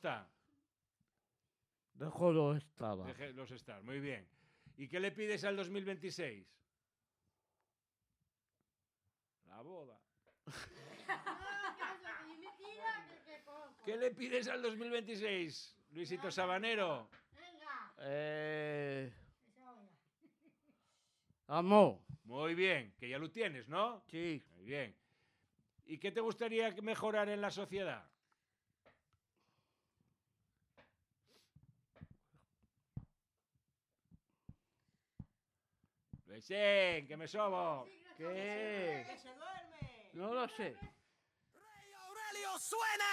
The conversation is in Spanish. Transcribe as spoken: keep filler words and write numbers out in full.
está? Déjalo estar. Déjelos estar, muy bien. ¿Y qué le pides al dos mil veintiséis? La boda. ¿Qué le pides al dos mil veintiséis, Luisito Sabanero? Eh... Amor. Muy bien, que ya lo tienes, ¿no? Sí. Muy bien. ¿Y qué te gustaría mejorar en la sociedad? Luisín, que me sobo. ¿Qué? ¡Que se duerme! No lo sé. ¡Rey Aurelio suena!